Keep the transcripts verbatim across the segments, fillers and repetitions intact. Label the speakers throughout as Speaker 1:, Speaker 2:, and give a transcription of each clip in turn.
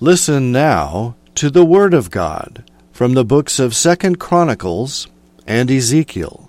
Speaker 1: Listen now to the word of God from the books of Second Chronicles and Ezekiel.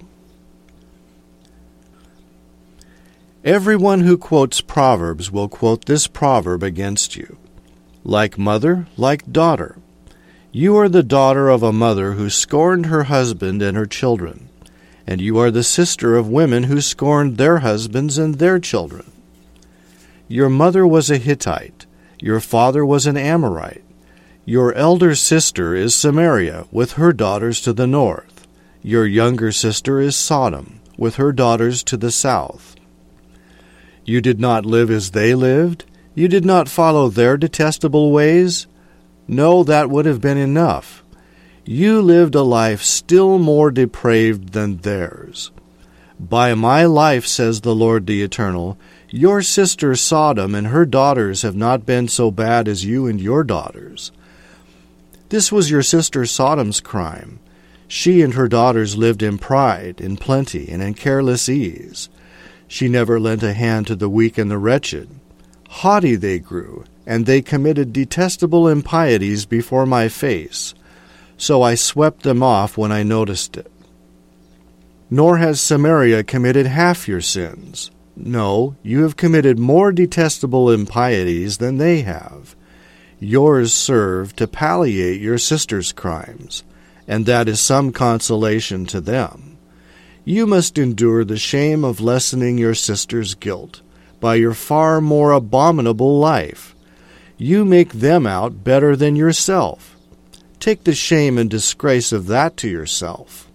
Speaker 1: Everyone who quotes Proverbs will quote this proverb against you. Like mother, like daughter. You are the daughter of a mother who scorned her husband and her children, and you are the sister of women who scorned their husbands and their children. Your mother was a Hittite, your father was an Amorite. Your elder sister is Samaria, with her daughters to the north. Your younger sister is Sodom, with her daughters to the south. You did not live as they lived? You did not follow their detestable ways? No, that would have been enough. You lived a life still more depraved than theirs. By my life, says the Lord the Eternal, your sister Sodom and her daughters have not been so bad as you and your daughters. This was your sister Sodom's crime. She and her daughters lived in pride, in plenty, and in careless ease. She never lent a hand to the weak and the wretched. Haughty they grew, and they committed detestable impieties before my face. So I swept them off when I noticed it. Nor has Samaria committed half your sins. No, you have committed more detestable impieties than they have. Yours serve to palliate your sister's crimes, and that is some consolation to them. You must endure the shame of lessening your sister's guilt by your far more abominable life. You make them out better than yourself. Take the shame and disgrace of that to yourself.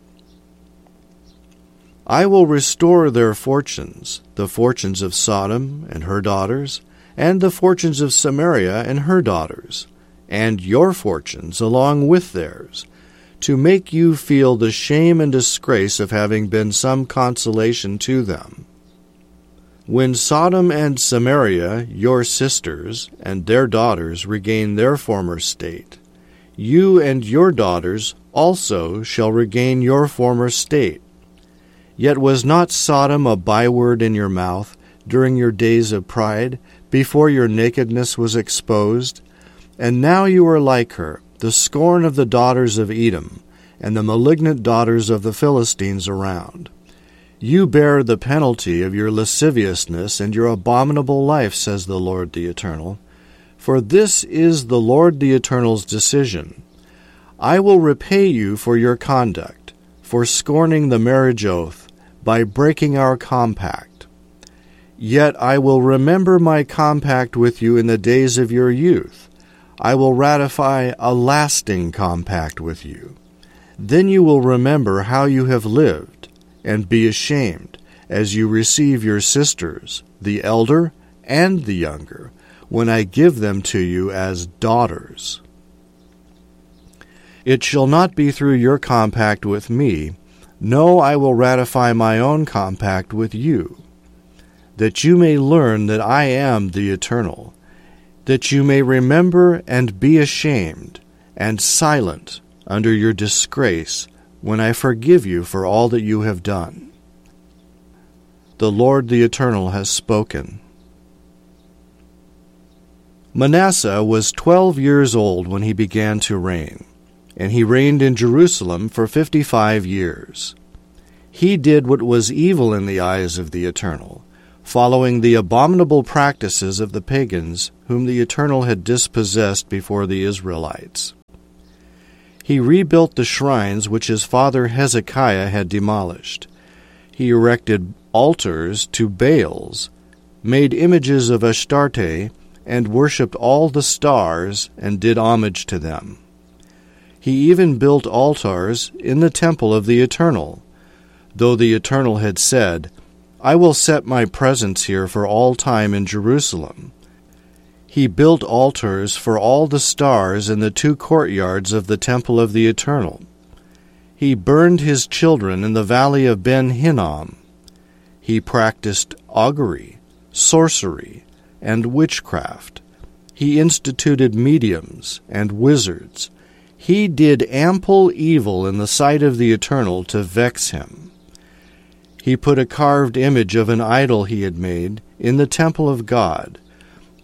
Speaker 1: I will restore their fortunes, the fortunes of Sodom and her daughters, and the fortunes of Samaria and her daughters, and your fortunes along with theirs, to make you feel the shame and disgrace of having been some consolation to them. When Sodom and Samaria, your sisters, and their daughters regain their former state, you and your daughters also shall regain your former state. Yet was not Sodom a byword in your mouth during your days of pride, before your nakedness was exposed? And now you are like her, the scorn of the daughters of Edom, and the malignant daughters of the Philistines around. You bear the penalty of your lasciviousness and your abominable life, says the Lord the Eternal. For this is the Lord the Eternal's decision. I will repay you for your conduct, for scorning the marriage oath, by breaking our compact. Yet I will remember my compact with you in the days of your youth. I will ratify a lasting compact with you. Then you will remember how you have lived, and be ashamed, as you receive your sisters, the elder and the younger, when I give them to you as daughters. It shall not be through your compact with me. No, I will ratify my own compact with you, that you may learn that I am the Eternal, that you may remember and be ashamed and silent under your disgrace when I forgive you for all that you have done. The Lord the Eternal has spoken. Manasseh was twelve years old when he began to reign, and he reigned in Jerusalem for fifty-five years. He did what was evil in the eyes of the Eternal, following the abominable practices of the pagans whom the Eternal had dispossessed before the Israelites. He rebuilt the shrines which his father Hezekiah had demolished. He erected altars to Baals, made images of Astarte, and worshipped all the stars and did homage to them. He even built altars in the temple of the Eternal, though the Eternal had said, I will set my presence here for all time in Jerusalem. He built altars for all the stars in the two courtyards of the temple of the Eternal. He burned his children in the valley of Ben Hinnom. He practiced augury, sorcery, and witchcraft. He instituted mediums and wizards. He did ample evil in the sight of the Eternal to vex him. He put a carved image of an idol he had made in the temple of God,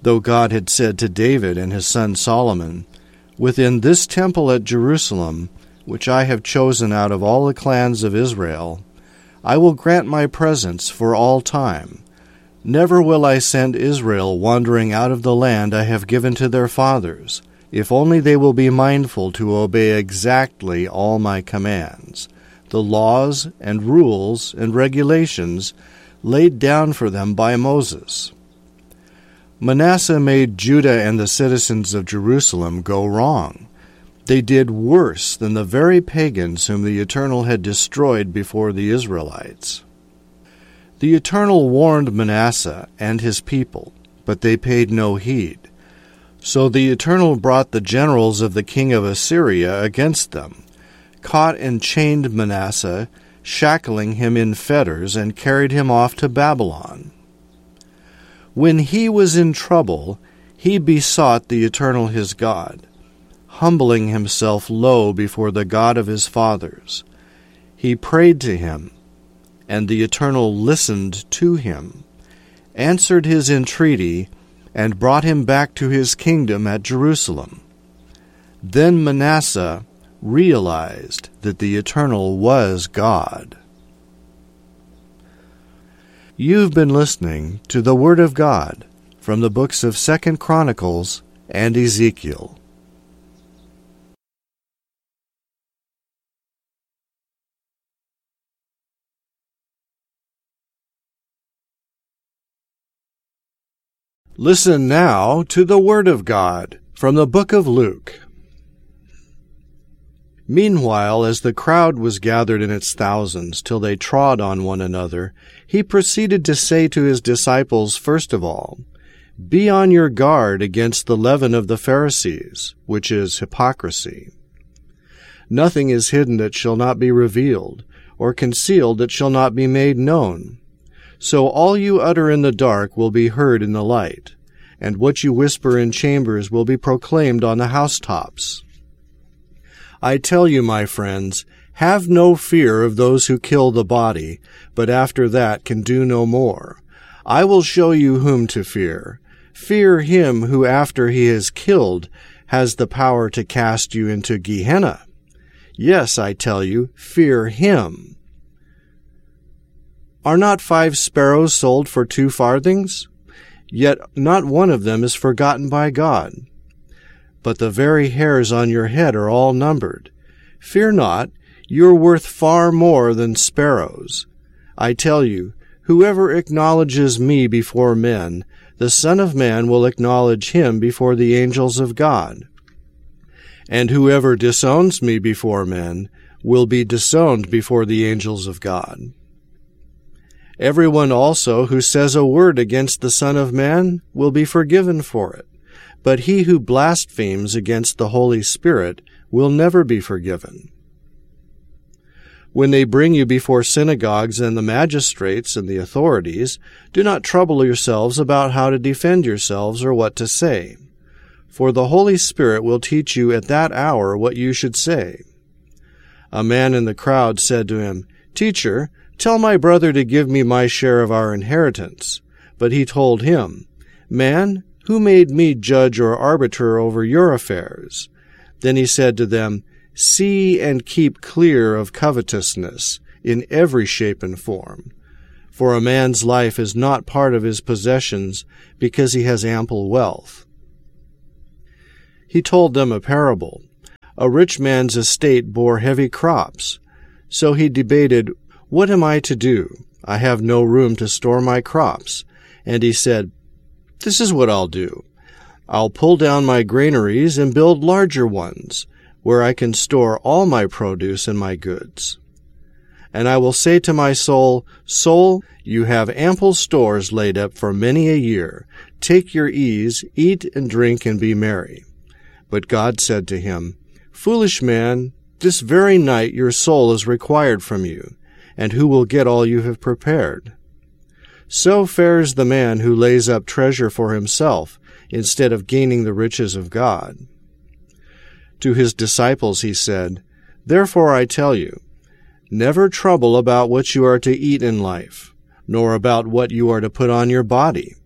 Speaker 1: though God had said to David and his son Solomon, "Within this temple at Jerusalem, which I have chosen out of all the clans of Israel, I will grant my presence for all time. Never will I send Israel wandering out of the land I have given to their fathers, if only they will be mindful to obey exactly all my commands, the laws and rules and regulations laid down for them by Moses." Manasseh made Judah and the citizens of Jerusalem go wrong. They did worse than the very pagans whom the Eternal had destroyed before the Israelites. The Eternal warned Manasseh and his people, but they paid no heed. So the Eternal brought the generals of the king of Assyria against them, caught and chained Manasseh, shackling him in fetters, and carried him off to Babylon. When he was in trouble, he besought the Eternal his God, humbling himself low before the God of his fathers. He prayed to him, and the Eternal listened to him, answered his entreaty, and brought him back to his kingdom at Jerusalem. Then Manasseh realized that the Eternal was God. You've been listening to the Word of God from the books of Second Chronicles and Ezekiel. Listen now to the Word of God from the book of Luke. Meanwhile, as the crowd was gathered in its thousands till they trod on one another, he proceeded to say to his disciples, first of all, "Be on your guard against the leaven of the Pharisees, which is hypocrisy. Nothing is hidden that shall not be revealed, or concealed that shall not be made known. So all you utter in the dark will be heard in the light, and what you whisper in chambers will be proclaimed on the housetops. I tell you, my friends, have no fear of those who kill the body, but after that can do no more. I will show you whom to fear. Fear him who after he is killed has the power to cast you into Gehenna. Yes, I tell you, fear him. Are not five sparrows sold for two farthings? Yet not one of them is forgotten by God. But the very hairs on your head are all numbered. Fear not, you are worth far more than sparrows. I tell you, whoever acknowledges me before men, the Son of Man will acknowledge him before the angels of God. And whoever disowns me before men will be disowned before the angels of God. Everyone also who says a word against the Son of Man will be forgiven for it, but he who blasphemes against the Holy Spirit will never be forgiven. When they bring you before synagogues and the magistrates and the authorities, do not trouble yourselves about how to defend yourselves or what to say, for the Holy Spirit will teach you at that hour what you should say. A man in the crowd said to him, "Teacher, tell my brother to give me my share of our inheritance." But he told him, "Man, who made me judge or arbiter over your affairs?" Then he said to them, "See and keep clear of covetousness in every shape and form. For a man's life is not part of his possessions because he has ample wealth." He told them a parable. A rich man's estate bore heavy crops. So he debated, "What am I to do? I have no room to store my crops." And he said, "This is what I'll do. I'll pull down my granaries and build larger ones, where I can store all my produce and my goods. And I will say to my soul, 'Soul, you have ample stores laid up for many a year. Take your ease, eat and drink and be merry.' But God said to him, 'Foolish man, this very night your soul is required from you, and who will get all you have prepared?' So fares the man who lays up treasure for himself instead of gaining the riches of God." To his disciples he said, "Therefore I tell you, never trouble about what you are to eat in life, nor about what you are to put on your body.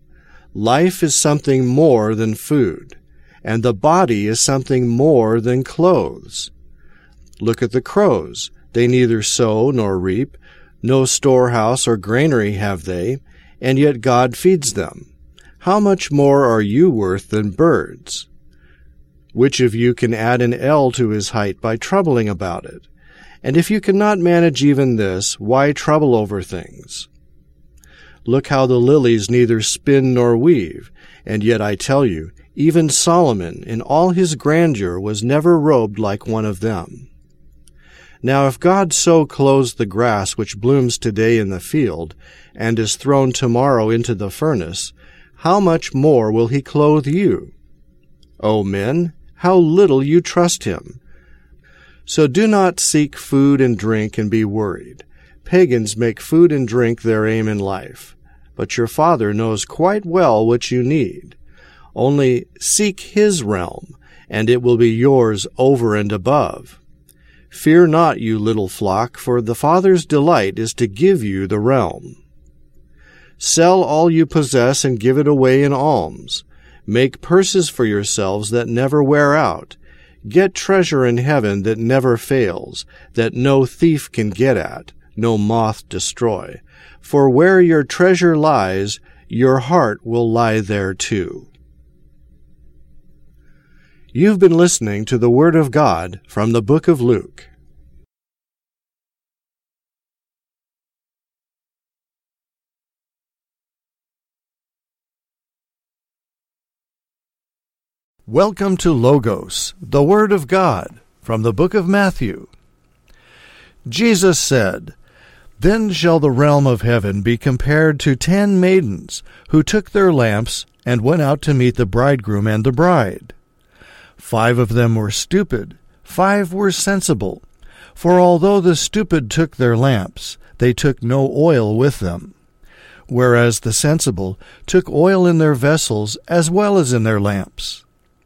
Speaker 1: Life is something more than food, and the body is something more than clothes. Look at the crows. They neither sow nor reap, no storehouse or granary have they, and yet God feeds them. How much more are you worth than birds? Which of you can add an ell to his height by troubling about it? And if you cannot manage even this, why trouble over things? Look how the lilies neither spin nor weave, and yet I tell you, even Solomon in all his grandeur was never robed like one of them. Now if God so clothes the grass which blooms today in the field, and is thrown tomorrow into the furnace, how much more will he clothe you? O men, how little you trust him! So do not seek food and drink and be worried. Pagans make food and drink their aim in life, but your Father knows quite well what you need. Only seek his realm, and it will be yours over and above. Fear not, you little flock, for the Father's delight is to give you the realm. Sell all you possess and give it away in alms. Make purses for yourselves that never wear out. Get treasure in heaven that never fails, that no thief can get at, no moth destroy. For where your treasure lies, your heart will lie there too. You've been listening to the Word of God from the book of Luke. Welcome to Logos, the Word of God, from the book of Matthew. Jesus said, "Then shall the realm of heaven be compared to ten maidens, who took their lamps and went out to meet the bridegroom and the bride. Five of them were stupid, five were sensible. For although the stupid took their lamps, they took no oil with them. Whereas the sensible took oil in their vessels as well as in their lamps.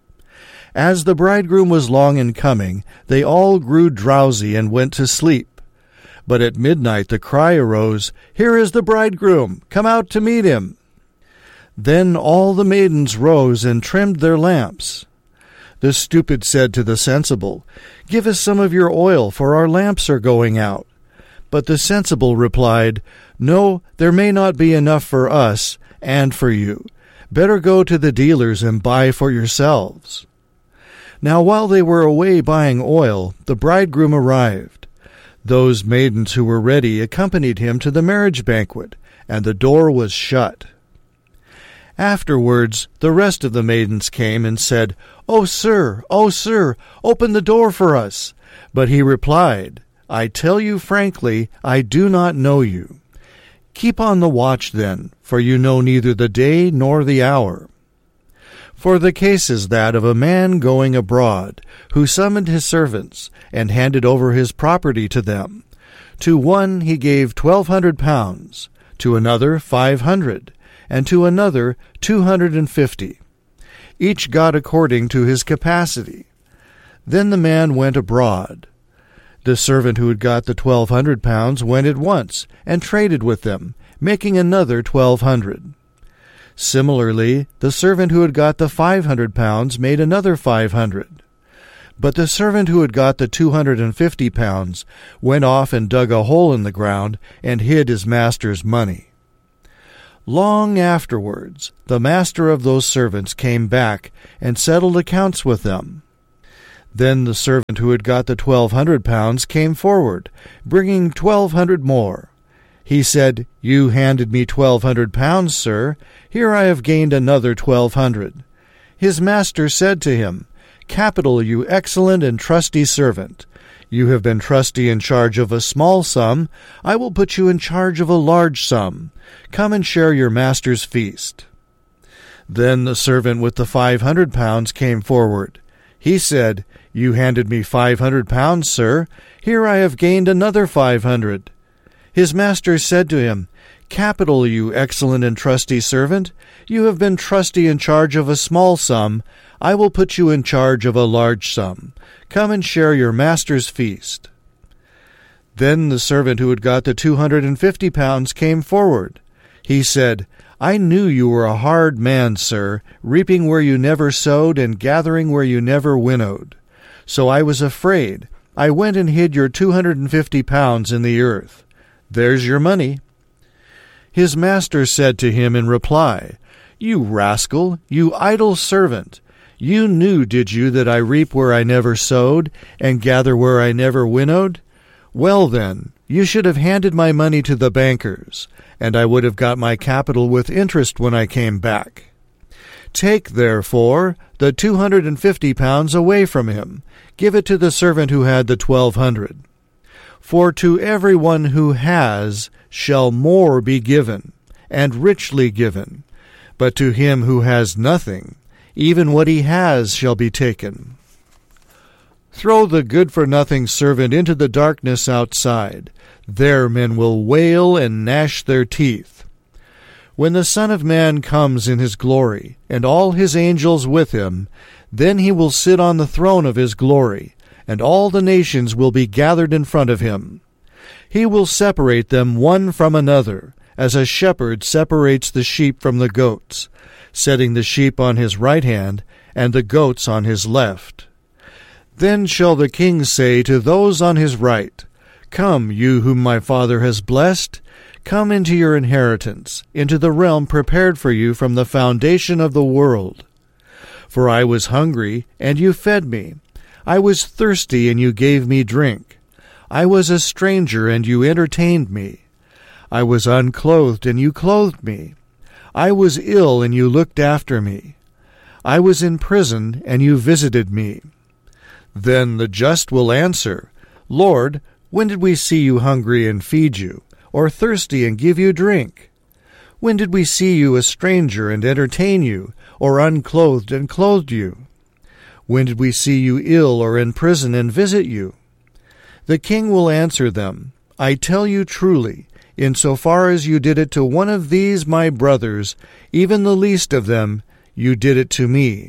Speaker 1: As the bridegroom was long in coming, they all grew drowsy and went to sleep. But at midnight the cry arose, 'Here is the bridegroom, come out to meet him.' Then all the maidens rose and trimmed their lamps. The stupid said to the sensible, 'Give us some of your oil, for our lamps are going out.' But the sensible replied, 'No, there may not be enough for us and for you. Better go to the dealers and buy for yourselves.' Now while they were away buying oil, the bridegroom arrived. Those maidens who were ready accompanied him to the marriage banquet, and the door was shut. Afterwards the rest of the maidens came and said, 'O sir, O sir, open the door for us.' But he replied, 'I tell you frankly, I do not know you. Keep on the watch then, for you know neither the day nor the hour.' For the case is that of a man going abroad, who summoned his servants, and handed over his property to them. To one he gave twelve hundred pounds, to another five hundred, and to another two hundred and fifty. Each got according to his capacity. Then the man went abroad. The servant who had got the twelve hundred pounds went at once, and traded with them, making another twelve hundred. Similarly, the servant who had got the five hundred pounds made another five hundred. But the servant who had got the two hundred and fifty pounds went off and dug a hole in the ground, and hid his master's money. Long afterwards, the master of those servants came back and settled accounts with them. Then the servant who had got the twelve hundred pounds came forward, bringing twelve hundred more. He said, 'You handed me twelve hundred pounds, sir. Here I have gained another twelve hundred.' His master said to him, 'Capital, you excellent and trusty servant. You have been trusty in charge of a small sum. I will put you in charge of a large sum. Come and share your master's feast.' Then the servant with the five hundred pounds came forward. He said, 'You handed me five hundred pounds, sir. Here I have gained another five hundred. His master said to him, 'Capital, you excellent and trusty servant. You have been trusty in charge of a small sum. I will put you in charge of a large sum. Come and share your master's feast.' Then the servant who had got the two hundred and fifty pounds came forward. He said, I knew you were a hard man, sir, reaping where you never sowed and gathering where you never winnowed. So I was afraid. I went and hid your two hundred and fifty pounds in the earth. There's your money." His master said to him in reply, "You rascal, you idle servant! You knew, did you, that I reap where I never sowed, and gather where I never winnowed? Well then, you should have handed my money to the bankers, and I would have got my capital with interest when I came back. Take, therefore, the two hundred and fifty pounds away from him. Give it to the servant who had the twelve hundred. For to every one who has shall more be given, and richly given. But to him who has nothing, even what he has shall be taken. Throw the good-for-nothing servant into the darkness outside. There men will wail and gnash their teeth. When the Son of Man comes in his glory, and all his angels with him, then he will sit on the throne of his glory, and all the nations will be gathered in front of him. He will separate them one from another, as a shepherd separates the sheep from the goats, setting the sheep on his right hand, and the goats on his left. Then shall the king say to those on his right, Come, you whom my Father has blessed, come into your inheritance, into the realm prepared for you from the foundation of the world. For I was hungry, and you fed me. I was thirsty, and you gave me drink. I was a stranger, and you entertained me. I was unclothed, and you clothed me. I was ill, and you looked after me. I was in prison, and you visited me. Then the just will answer, Lord, when did we see you hungry and feed you, or thirsty and give you drink? When did we see you a stranger and entertain you, or unclothed and clothed you? When did we see you ill or in prison and visit you? The king will answer them, I tell you truly, insofar as you did it to one of these my brothers, even the least of them, you did it to me.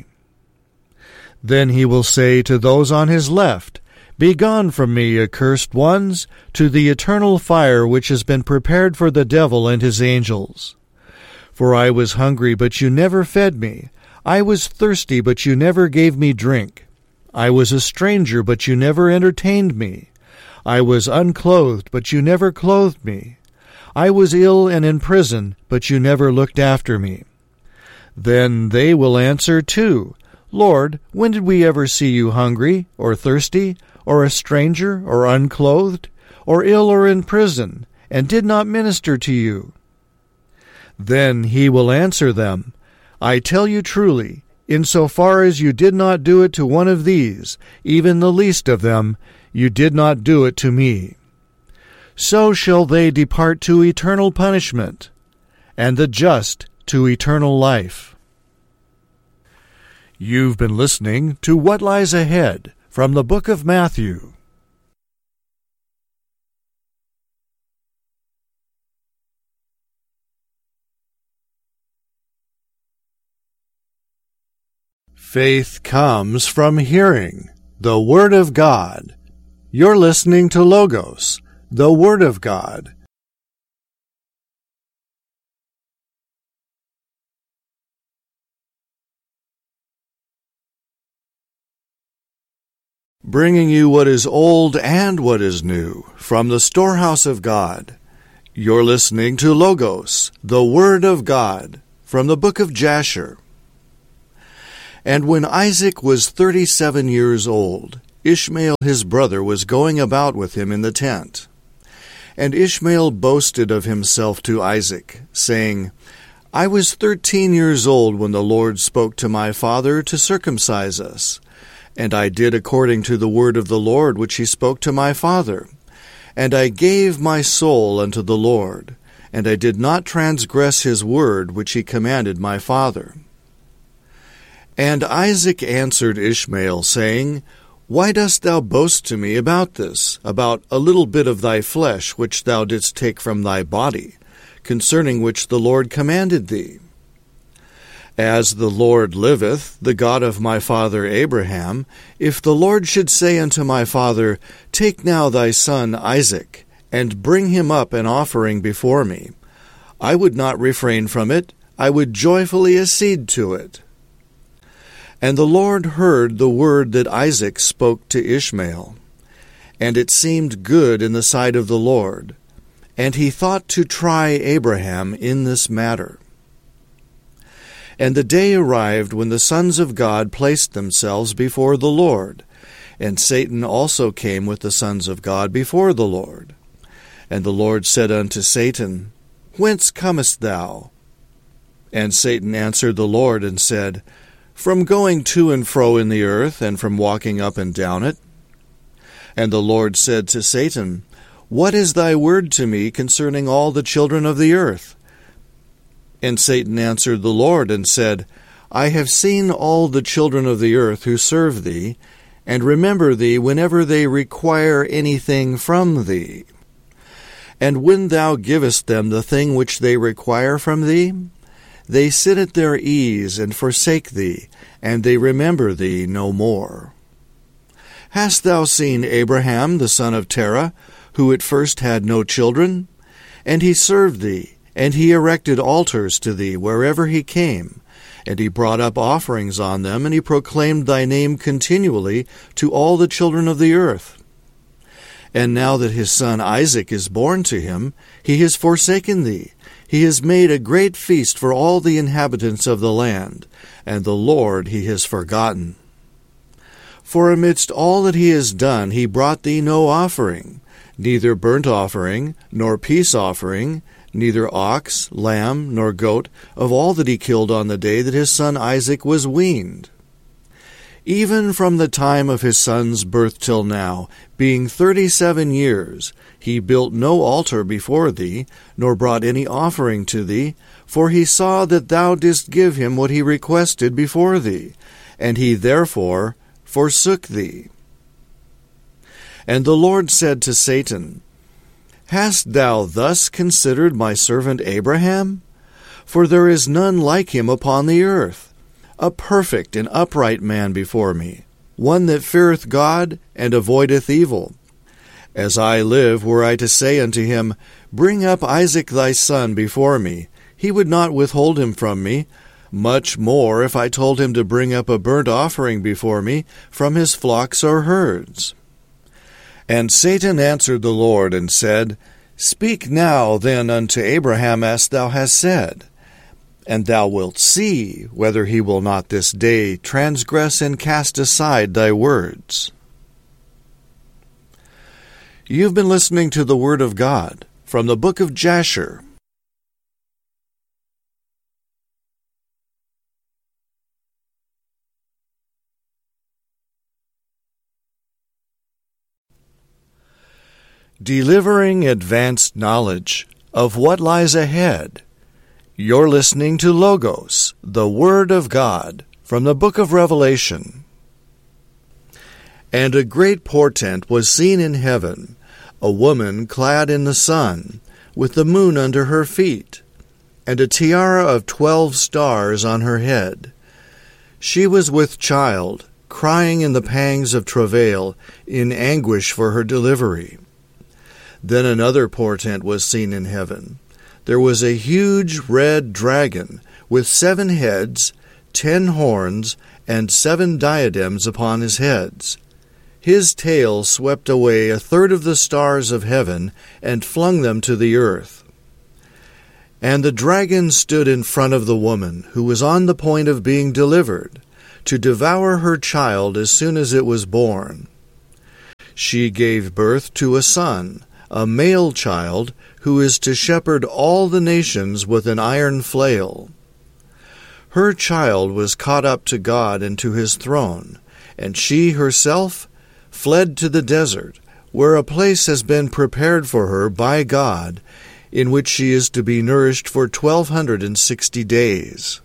Speaker 1: Then he will say to those on his left, Begone from me, accursed ones, to the eternal fire which has been prepared for the devil and his angels. For I was hungry, but you never fed me. I was thirsty, but you never gave me drink. I was a stranger, but you never entertained me. I was unclothed, but you never clothed me. I was ill and in prison, but you never looked after me. Then they will answer too, Lord, when did we ever see you hungry, or thirsty, or a stranger, or unclothed, or ill or in prison, and did not minister to you? Then he will answer them, I tell you truly, insofar as you did not do it to one of these, even the least of them, you did not do it to me. So shall they depart to eternal punishment, and the just to eternal life. You've been listening to What Lies Ahead from the book of Matthew. Faith comes from hearing the Word of God. You're listening to Logos, the Word of God. Bringing you what is old and what is new from the storehouse of God. You're listening to Logos, the Word of God, from the book of Jasher. And when Isaac was thirty-seven years old, Ishmael his brother was going about with him in the tent. And Ishmael boasted of himself to Isaac, saying, I was thirteen years old when the Lord spoke to my father to circumcise us. And I did according to the word of the Lord which he spoke to my father. And I gave my soul unto the Lord, and I did not transgress his word which he commanded my father. And Isaac answered Ishmael, saying, Why dost thou boast to me about this, about a little bit of thy flesh which thou didst take from thy body, concerning which the Lord commanded thee? As the Lord liveth, the God of my father Abraham, if the Lord should say unto my father, Take now thy son Isaac, and bring him up an offering before me, I would not refrain from it, I would joyfully accede to it. And the Lord heard the word that Isaac spoke to Ishmael, and it seemed good in the sight of the Lord, and he thought to try Abraham in this matter. And the day arrived when the sons of God placed themselves before the Lord, and Satan also came with the sons of God before the Lord. And the Lord said unto Satan, Whence comest thou? And Satan answered the Lord and said, From going to and fro in the earth, and from walking up and down it. And the Lord said to Satan, What is thy word to me concerning all the children of the earth? And Satan answered the Lord and said, I have seen all the children of the earth who serve thee, and remember thee whenever they require anything from thee. And when thou givest them the thing which they require from thee, they sit at their ease and forsake thee, and they remember thee no more. Hast thou seen Abraham the son of Terah, who at first had no children? And he served thee, and he erected altars to thee wherever he came, and he brought up offerings on them, and he proclaimed thy name continually to all the children of the earth. And now that his son Isaac is born to him, he has forsaken thee. He has made a great feast for all the inhabitants of the land, and the Lord he has forgotten. For amidst all that he has done, he brought thee no offering, neither burnt offering, nor peace offering, neither ox, lamb, nor goat, of all that he killed on the day that his son Isaac was weaned. Even from the time of his son's birth till now, being thirty-seven years, he built no altar before thee, nor brought any offering to thee, for he saw that thou didst give him what he requested before thee, and he therefore forsook thee. And the Lord said to Satan, Hast thou thus considered my servant Abraham? For there is none like him upon the earth, a perfect and upright man before me, one that feareth God and avoideth evil. As I live, were I to say unto him, Bring up Isaac thy son before me, he would not withhold him from me, much more if I told him to bring up a burnt offering before me from his flocks or herds. And Satan answered the Lord, and said, Speak now then unto Abraham as thou hast said, and thou wilt see whether he will not this day transgress and cast aside thy words. You've been listening to the Word of God from the book of Jasher. Delivering advanced knowledge of what lies ahead. You're listening to Logos, the Word of God, from the book of Revelation. And a great portent was seen in heaven, a woman clad in the sun, with the moon under her feet, and a tiara of twelve stars on her head. She was with child, crying in the pangs of travail, in anguish for her delivery. Then another portent was seen in heaven. There was a huge red dragon, with seven heads, ten horns, and seven diadems upon his heads. His tail swept away a third of the stars of heaven, and flung them to the earth. And the dragon stood in front of the woman, who was on the point of being delivered, to devour her child as soon as it was born. She gave birth to a son, a male child, who is to shepherd all the nations with an iron flail. Her child was caught up to God and to his throne, and she herself fled to the desert, where a place has been prepared for her by God, in which she is to be nourished for twelve hundred and sixty days.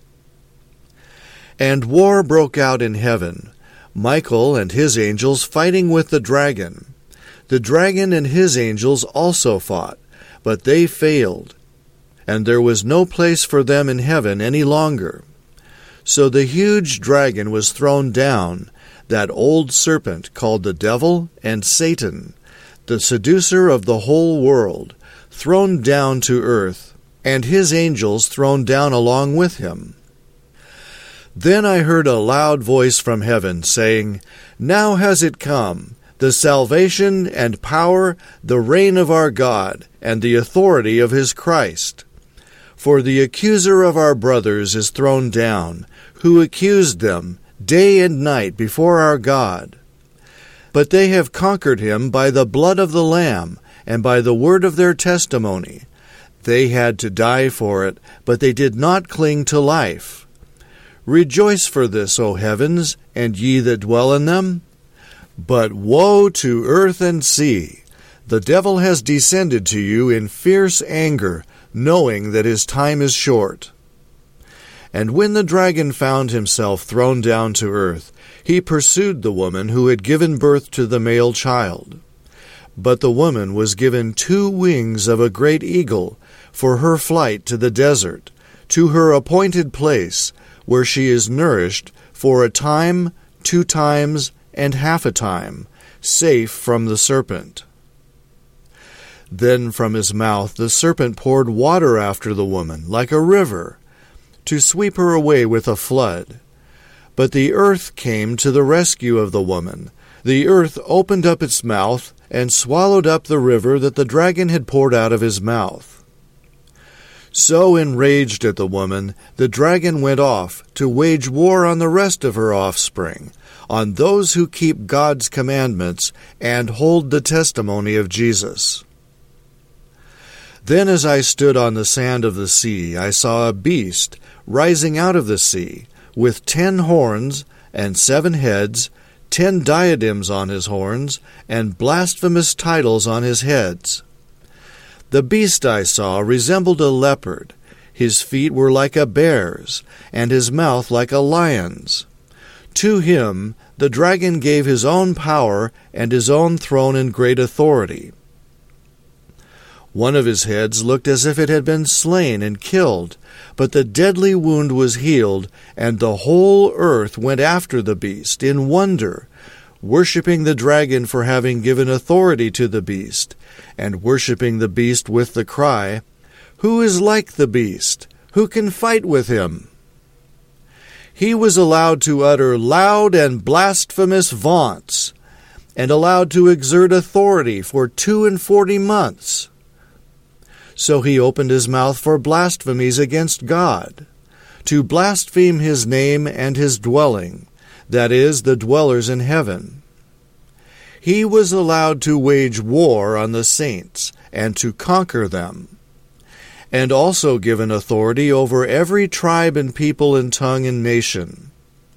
Speaker 1: And war broke out in heaven, Michael and his angels fighting with the dragon. The dragon and his angels also fought, but they failed, and there was no place for them in heaven any longer. So the huge dragon was thrown down, that old serpent called the devil and Satan, the seducer of the whole world, thrown down to earth, and his angels thrown down along with him. Then I heard a loud voice from heaven, saying, Now has it come, the salvation and power, the reign of our God, and the authority of his Christ. For the accuser of our brothers is thrown down, who accused them day and night before our God. But they have conquered him by the blood of the Lamb, and by the word of their testimony. They had to die for it, but they did not cling to life. Rejoice for this, O heavens, and ye that dwell in them. But woe to earth and sea! The devil has descended to you in fierce anger, knowing that his time is short. And when the dragon found himself thrown down to earth, he pursued the woman who had given birth to the male child. But the woman was given two wings of a great eagle for her flight to the desert, to her appointed place, where she is nourished for a time, two times, and half a time, safe from the serpent. Then from his mouth the serpent poured water after the woman, like a river, to sweep her away with a flood. But the earth came to the rescue of the woman. The earth opened up its mouth and swallowed up the river that the dragon had poured out of his mouth. So enraged at the woman, the dragon went off to wage war on the rest of her offspring, on those who keep God's commandments and hold the testimony of Jesus. Then as I stood on the sand of the sea, I saw a beast rising out of the sea, with ten horns and seven heads, ten diadems on his horns, and blasphemous titles on his heads. The beast I saw resembled a leopard. His feet were like a bear's, and his mouth like a lion's. To him the dragon gave his own power and his own throne and great authority. One of his heads looked as if it had been slain and killed, but the deadly wound was healed, and the whole earth went after the beast in wonder, worshipping the dragon for having given authority to the beast, and worshipping the beast with the cry, Who is like the beast? Who can fight with him? He was allowed to utter loud and blasphemous vaunts, and allowed to exert authority for two and forty months. So he opened his mouth for blasphemies against God, to blaspheme his name and his dwelling, that is, the dwellers in heaven. He was allowed to wage war on the saints and to conquer them, and also given authority over every tribe and people and tongue and nation.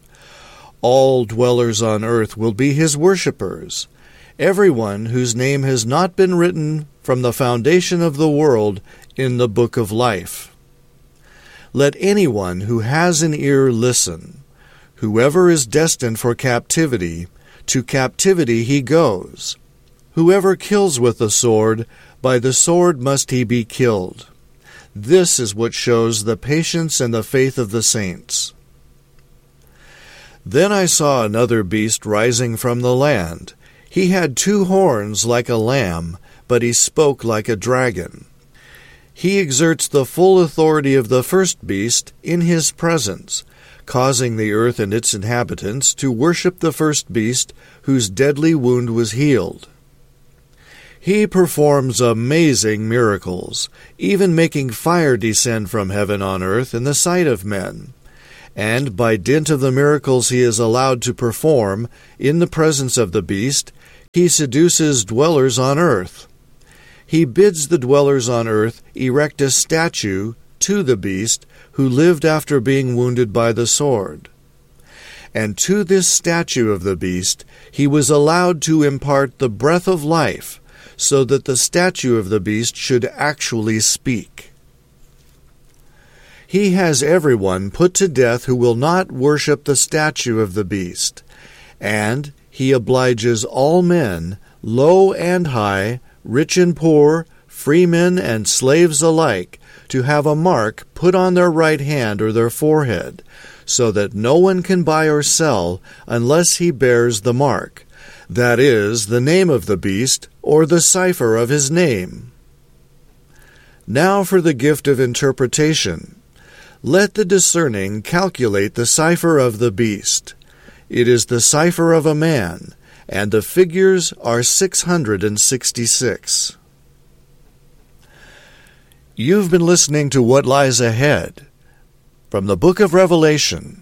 Speaker 1: All dwellers on earth will be his worshippers, everyone whose name has not been written from the foundation of the world in the book of life. Let anyone who has an ear listen. Whoever is destined for captivity, to captivity he goes. Whoever kills with the sword, by the sword must he be killed. This is what shows the patience and the faith of the saints. Then I saw another beast rising from the land. He had two horns like a lamb, but he spoke like a dragon. He exerts the full authority of the first beast in his presence, causing the earth and its inhabitants to worship the first beast whose deadly wound was healed. He performs amazing miracles, even making fire descend from heaven on earth in the sight of men. And by dint of the miracles he is allowed to perform in the presence of the beast, he seduces dwellers on earth. He bids the dwellers on earth erect a statue to the beast who lived after being wounded by the sword. And to this statue of the beast he was allowed to impart the breath of life, so that the statue of the beast should actually speak. He has everyone put to death who will not worship the statue of the beast, and he obliges all men, low and high, rich and poor, freemen and slaves alike, to have a mark put on their right hand or their forehead, so that no one can buy or sell unless he bears the mark, that is, the name of the beast or the cipher of his name. Now for the gift of interpretation. Let the discerning calculate the cipher of the beast. It is the cipher of a man, and the figures are six hundred and sixty-six. You've been listening to What Lies Ahead from the book of Revelation.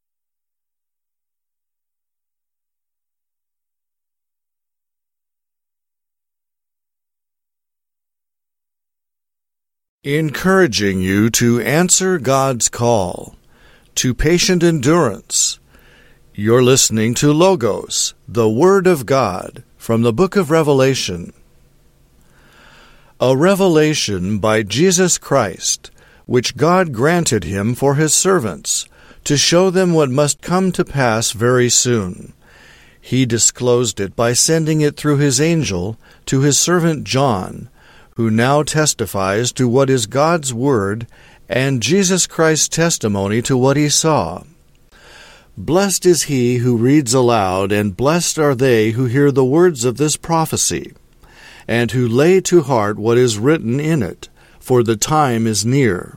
Speaker 1: Encouraging you to answer God's call to patient endurance. You're listening to Logos, the Word of God, from the book of Revelation. A revelation by Jesus Christ, which God granted him for his servants, to show them what must come to pass very soon. He disclosed it by sending it through his angel to his servant John, who now testifies to what is God's word and Jesus Christ's testimony to what he saw. Blessed is he who reads aloud, and blessed are they who hear the words of this prophecy, and who lay to heart what is written in it, for the time is near.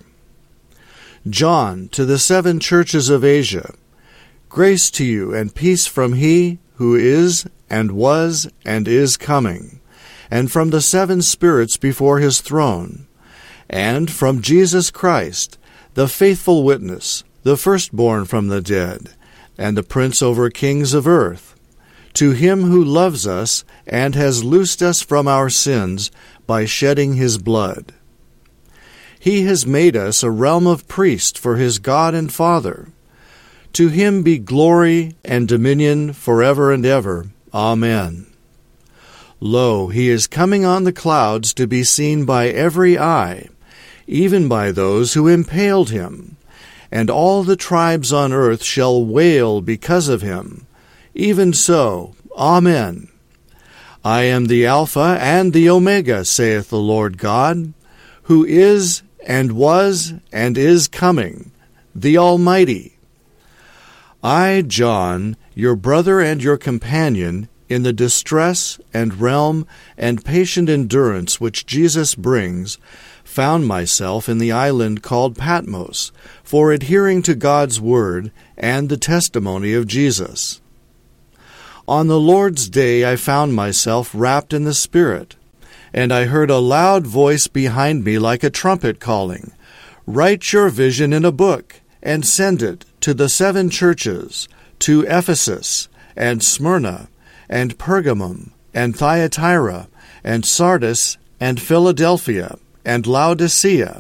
Speaker 1: John, to the seven churches of Asia, grace to you and peace from he who is, and was, and is coming, and from the seven spirits before his throne, and from Jesus Christ, the faithful witness, the firstborn from the dead, and the prince over kings of earth, to him who loves us and has loosed us from our sins by shedding his blood. He has made us a realm of priests for his God and Father. To him be glory and dominion forever and ever. Amen. Lo, he is coming on the clouds to be seen by every eye, even by those who impaled him. And all the tribes on earth shall wail because of him. Even so, Amen. I am the Alpha and the Omega, saith the Lord God, who is, and was, and is coming, the Almighty. I, John, your brother and your companion, in the distress and realm and patient endurance which Jesus brings, found myself in the island called Patmos, for adhering to God's word and the testimony of Jesus. On the Lord's day I found myself wrapped in the Spirit, and I heard a loud voice behind me like a trumpet calling, Write your vision in a book, and send it to the seven churches, to Ephesus, and Smyrna, and Pergamum, and Thyatira, and Sardis, and Philadelphia, and Laodicea.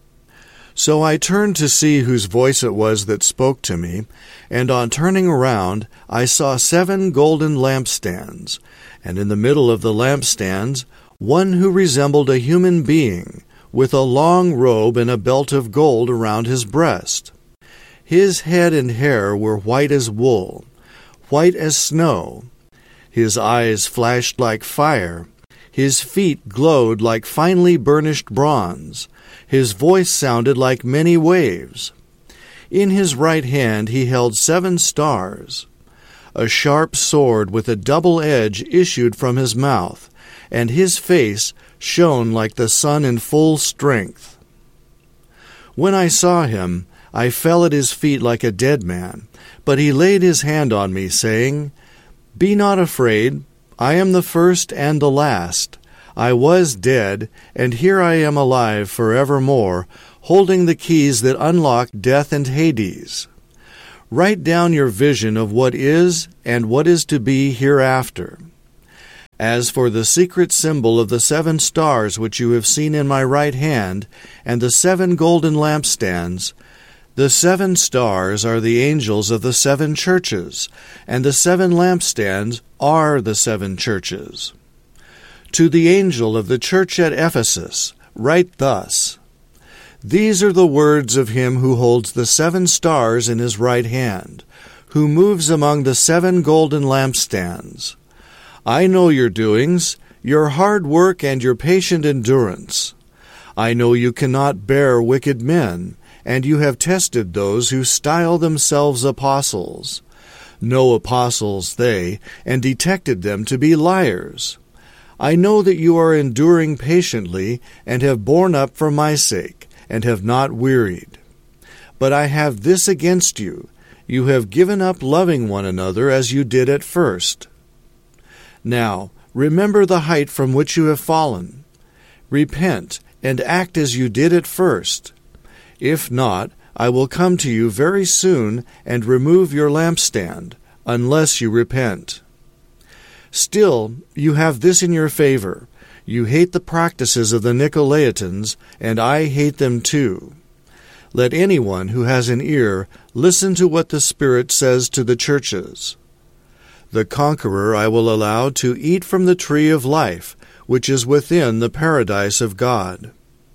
Speaker 1: So I turned to see whose voice it was that spoke to me, and on turning around I saw seven golden lampstands, and in the middle of the lampstands one who resembled a human being, with a long robe and a belt of gold around his breast. His head and hair were white as wool, white as snow. His eyes flashed like fire. His feet glowed like finely burnished bronze. His voice sounded like many waves. In his right hand he held seven stars. A sharp sword with a double edge issued from his mouth, and his face shone like the sun in full strength. When I saw him, I fell at his feet like a dead man, but he laid his hand on me, saying, Be not afraid, I am the first and the last. I was dead, and here I am alive forevermore, holding the keys that unlock death and Hades. Write down your vision of what is and what is to be hereafter. As for the secret symbol of the seven stars which you have seen in my right hand, and the seven golden lampstands, the seven stars are the angels of the seven churches, and the seven lampstands are the seven churches. To the angel of the church at Ephesus, write thus, These are the words of him who holds the seven stars in his right hand, who moves among the seven golden lampstands. I know your doings, your hard work and your patient endurance. I know you cannot bear wicked men, and you have tested those who style themselves apostles. No apostles they, and detected them to be liars. I know that you are enduring patiently, and have borne up for my sake, and have not wearied. But I have this against you, you have given up loving one another as you did at first. Now, remember the height from which you have fallen. Repent, and act as you did at first. If not, I will come to you very soon and remove your lampstand, unless you repent. Still, you have this in your favor. You hate the practices of the Nicolaitans, and I hate them too. Let anyone who has an ear listen to what the Spirit says to the churches. The conqueror I will allow to eat from the tree of life, which is within the paradise of God.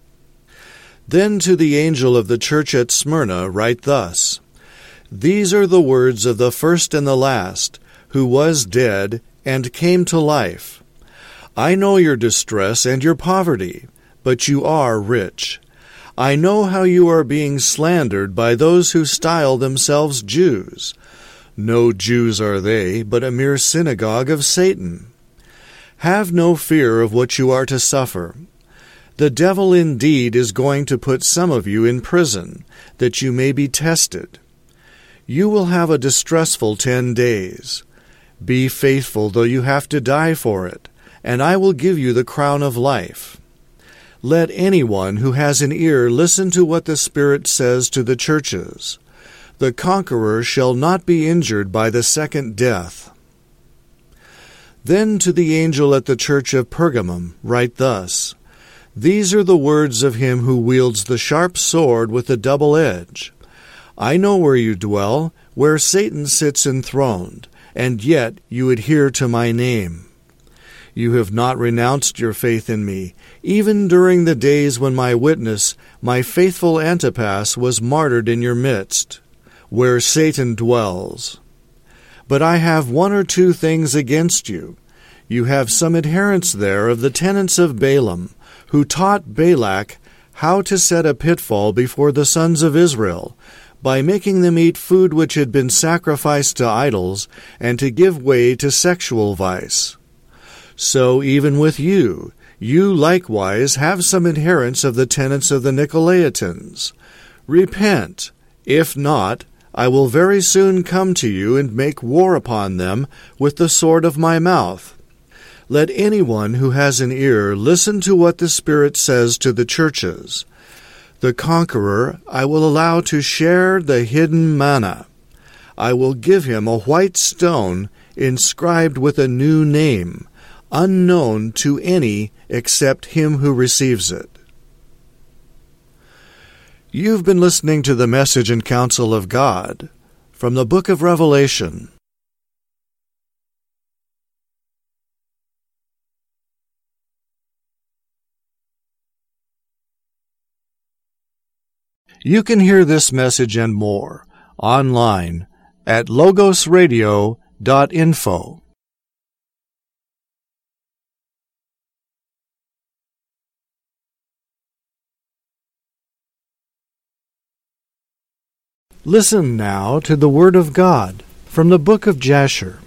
Speaker 1: Then to the angel of the church at Smyrna write thus, These are the words of the first and the last, who was dead and came to life. I know your distress and your poverty, but you are rich. I know how you are being slandered by those who style themselves Jews. No Jews are they, but a mere synagogue of Satan. Have no fear of what you are to suffer. The devil indeed is going to put some of you in prison, that you may be tested. You will have a distressful ten days. Be faithful, though you have to die for it, and I will give you the crown of life. Let anyone who has an ear listen to what the Spirit says to the churches. The conqueror shall not be injured by the second death. Then to the angel at the church of Pergamum write thus, These are the words of him who wields the sharp sword with a double edge. I know where you dwell, where Satan sits enthroned, and yet you adhere to my name. You have not renounced your faith in me, even during the days when my witness, my faithful Antipas, was martyred in your midst, where Satan dwells. But I have one or two things against you. You have some adherents there of the tenets of Balaam, who taught Balak how to set a pitfall before the sons of Israel, by making them eat food which had been sacrificed to idols, and to give way to sexual vice. So even with you, you likewise have some adherents of the tenets of the Nicolaitans. Repent. If not, I will very soon come to you and make war upon them with the sword of my mouth. Let anyone who has an ear listen to what the Spirit says to the churches. The conqueror I will allow to share the hidden manna. I will give him a white stone inscribed with a new name, unknown to any except him who receives it. You've been listening to the Message and Counsel of God from the book of Revelation. You can hear this message and more online at logos radio dot info. Listen now to the Word of God from the book of Jasher.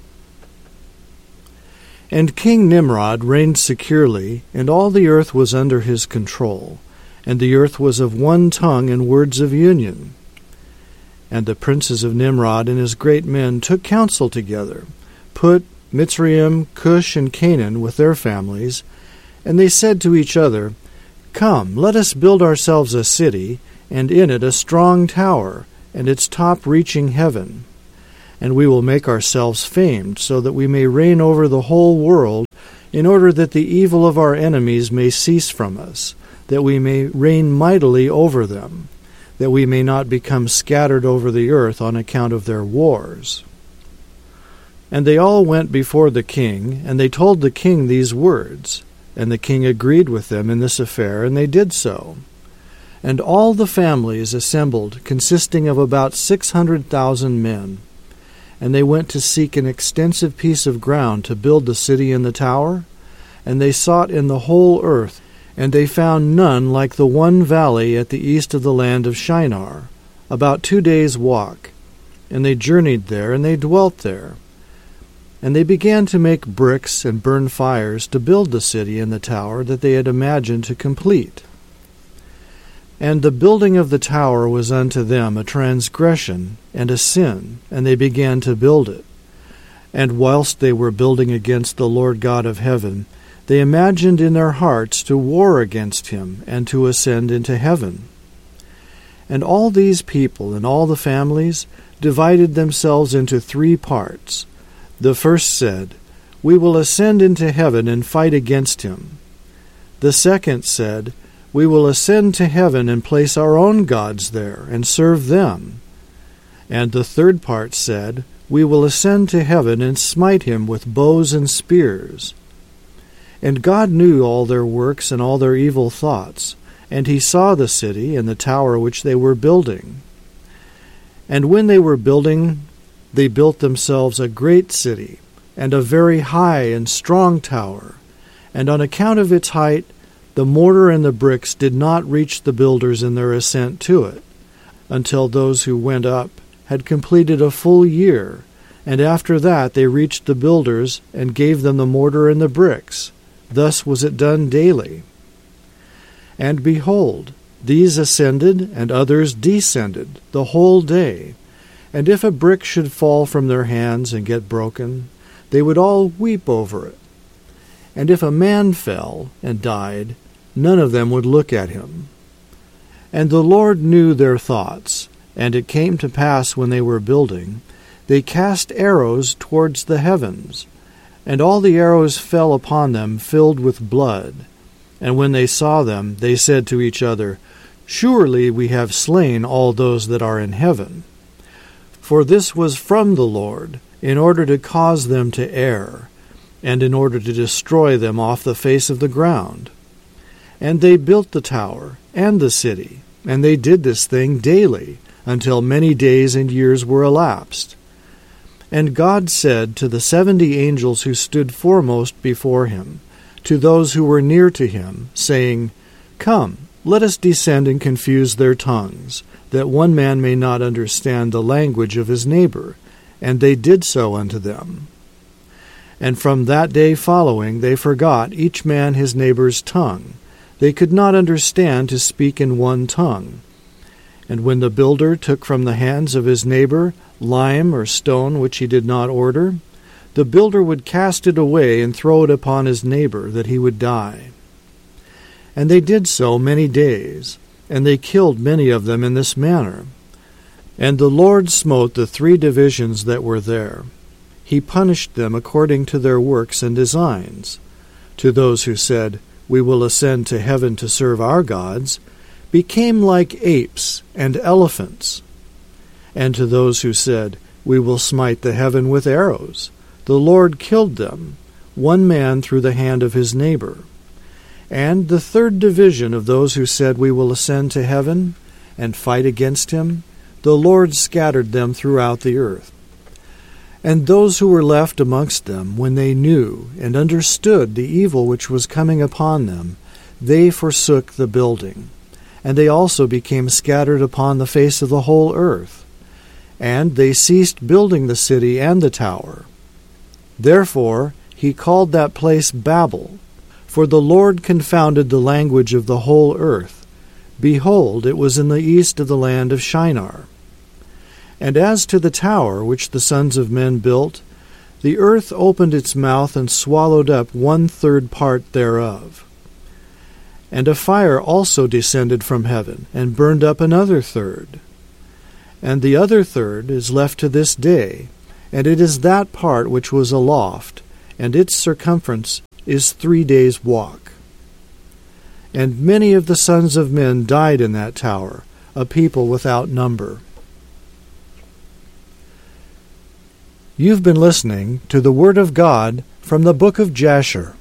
Speaker 1: And King Nimrod reigned securely, and all the earth was under his control, and the earth was of one tongue and words of union. And the princes of Nimrod and his great men took counsel together, Put, Mitzrayim, Cush, and Canaan with their families, and they said to each other, Come, let us build ourselves a city, and in it a strong tower, and its top reaching heaven. And we will make ourselves famed, so that we may reign over the whole world, in order that the evil of our enemies may cease from us, that we may reign mightily over them, that we may not become scattered over the earth on account of their wars. And they all went before the king, and they told the king these words. And the king agreed with them in this affair, and they did so. And all the families assembled, consisting of about six hundred thousand men. And they went to seek an extensive piece of ground to build the city and the tower. And they sought in the whole earth, and they found none like the one valley at the east of the land of Shinar, about two days' walk. And they journeyed there, and they dwelt there. And they began to make bricks and burn fires to build the city and the tower that they had imagined to complete. And the building of the tower was unto them a transgression and a sin, and they began to build it. And whilst they were building against the Lord God of heaven, they imagined in their hearts to war against him and to ascend into heaven. And all these people and all the families divided themselves into three parts. The first said, We will ascend into heaven and fight against him. The second said, We will ascend to heaven and place our own gods there and serve them. And the third part said, We will ascend to heaven and smite him with bows and spears. And God knew all their works and all their evil thoughts, and he saw the city and the tower which they were building. And when they were building, they built themselves a great city, and a very high and strong tower. And on account of its height, the mortar and the bricks did not reach the builders in their ascent to it, until those who went up had completed a full year, and after that they reached the builders and gave them the mortar and the bricks. Thus was it done daily. And behold, these ascended and others descended the whole day. And if a brick should fall from their hands and get broken, they would all weep over it. And if a man fell and died, none of them would look at him. And the Lord knew their thoughts, and it came to pass when they were building, they cast arrows towards the heavens, and all the arrows fell upon them filled with blood. And when they saw them, they said to each other, Surely we have slain all those that are in heaven. For this was from the Lord, in order to cause them to err, and in order to destroy them off the face of the ground. And they built the tower and the city, and they did this thing daily, until many days and years were elapsed. And God said to the seventy angels who stood foremost before him, to those who were near to him, saying, Come, let us descend and confuse their tongues, that one man may not understand the language of his neighbor. And they did so unto them. And from that day following they forgot each man his neighbor's tongue. They could not understand to speak in one tongue. And when the builder took from the hands of his neighbor lime or stone which he did not order, the builder would cast it away and throw it upon his neighbor, that he would die. And they did so many days, and they killed many of them in this manner. And the Lord smote the three divisions that were there. He punished them according to their works and designs. To those who said, We will ascend to heaven to serve our gods, became like apes and elephants. And to those who said, We will smite the heaven with arrows, the Lord killed them, one man through the hand of his neighbor. And the third division of those who said, We will ascend to heaven and fight against him, the Lord scattered them throughout the earth. And those who were left amongst them, when they knew and understood the evil which was coming upon them, they forsook the building. And they also became scattered upon the face of the whole earth. And they ceased building the city and the tower. Therefore he called that place Babel, for the Lord confounded the language of the whole earth. Behold, it was in the east of the land of Shinar. And as to the tower which the sons of men built, the earth opened its mouth and swallowed up one-third part thereof. And a fire also descended from heaven, and burned up another third. And the other third is left to this day, and it is that part which was aloft, and its circumference is three days' walk. And many of the sons of men died in that tower, a people without number. You've been listening to the Word of God from the book of Jasher.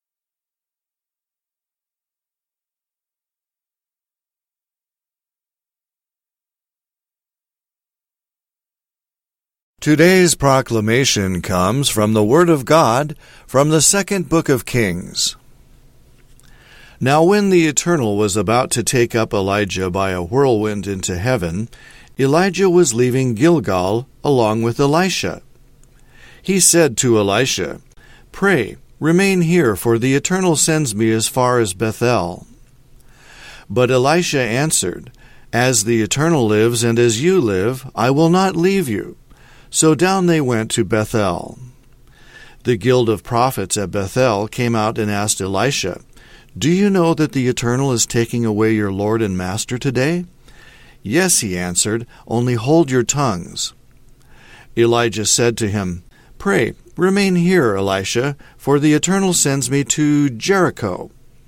Speaker 2: Today's proclamation comes from the Word of God from the second book of Kings. Now when the Eternal was about to take up Elijah by a whirlwind into heaven, Elijah was leaving Gilgal along with Elisha. He said to Elisha, "Pray, remain here, for the Eternal sends me as far as Bethel." But Elisha answered, "As the Eternal lives and as you live, I will not leave you." So down they went to Bethel. The guild of prophets at Bethel came out and asked Elisha, "Do you know that the Eternal is taking away your Lord and Master today?" "Yes," he answered, "only hold your tongues." Elijah said to him, "Pray, remain here, Elisha, for the Eternal sends me to Jericho."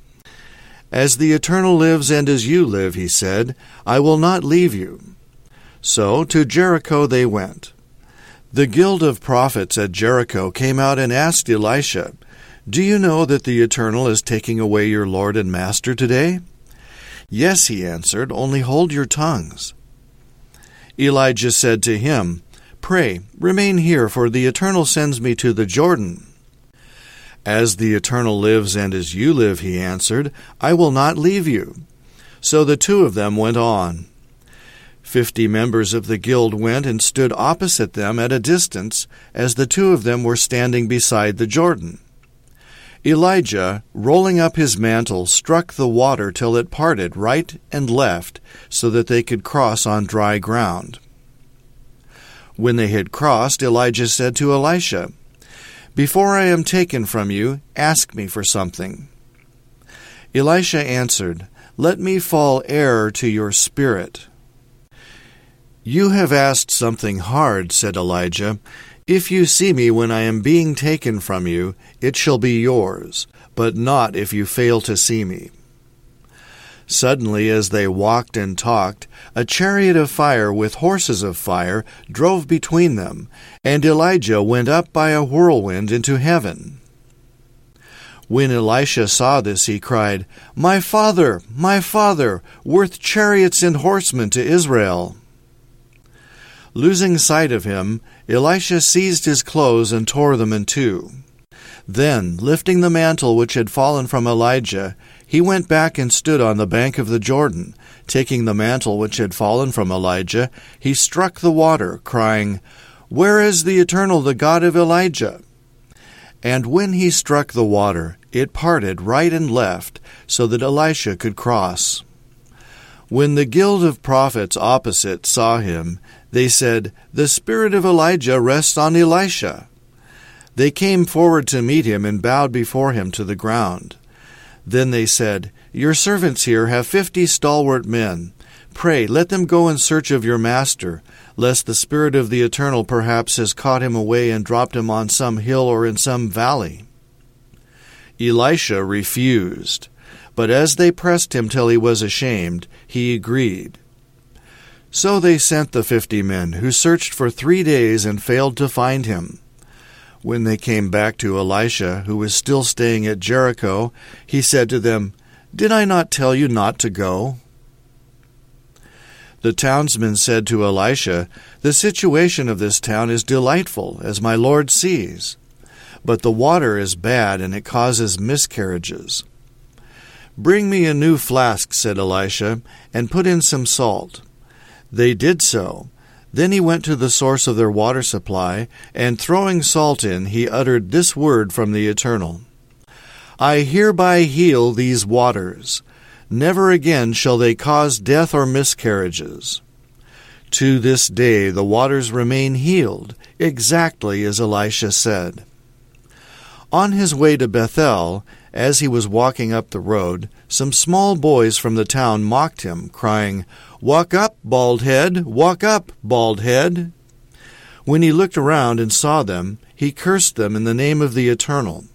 Speaker 2: "As the Eternal lives and as you live," he said, "I will not leave you." So to Jericho they went. The guild of prophets at Jericho came out and asked Elisha, "Do you know that the Eternal is taking away your Lord and Master today?" "Yes," he answered, "only hold your tongues." Elijah said to him, "Pray, remain here, for the Eternal sends me to the Jordan." "As the Eternal lives and as you live," he answered, "I will not leave you." So the two of them went on. Fifty members of the guild went and stood opposite them at a distance, as the two of them were standing beside the Jordan. Elijah, rolling up his mantle, struck the water till it parted right and left, so that they could cross on dry ground. When they had crossed, Elijah said to Elisha, "Before I am taken from you, ask me for something." Elisha answered, "Let me fall heir to your spirit." "You have asked something hard," said Elijah. "If you see me when I am being taken from you, it shall be yours, but not if you fail to see me." Suddenly, as they walked and talked, a chariot of fire with horses of fire drove between them, and Elijah went up by a whirlwind into heaven. When Elisha saw this, he cried, "My father, my father, worth chariots and horsemen to Israel!" Losing sight of him, Elisha seized his clothes and tore them in two. Then, lifting the mantle which had fallen from Elijah, he went back and stood on the bank of the Jordan. Taking the mantle which had fallen from Elijah, he struck the water, crying, "Where is the Eternal, the God of Elijah?" And when he struck the water, it parted right and left, so that Elisha could cross. When the guild of prophets opposite saw him, they said, "The spirit of Elijah rests on Elisha." They came forward to meet him and bowed before him to the ground. Then they said, "Your servants here have fifty stalwart men. Pray, let them go in search of your master, lest the Spirit of the Eternal perhaps has caught him away and dropped him on some hill or in some valley." Elisha refused, but as they pressed him till he was ashamed, he agreed. So they sent the fifty men, who searched for three days and failed to find him. When they came back to Elisha, who was still staying at Jericho, he said to them, "Did I not tell you not to go?" The townsmen said to Elisha, "The situation of this town is delightful, as my lord sees. But the water is bad, and it causes miscarriages." "Bring me a new flask," said Elisha, "and put in some salt." They did so. Then he went to the source of their water supply, and throwing salt in, he uttered this word from the Eternal, "I hereby heal these waters. Never again shall they cause death or miscarriages." To this day the waters remain healed, exactly as Elisha said. On his way to Bethel, as he was walking up the road, some small boys from the town mocked him, crying, "Walk up, bald head! Walk up, bald head!" When he looked around and saw them, he cursed them in the name of the Eternal.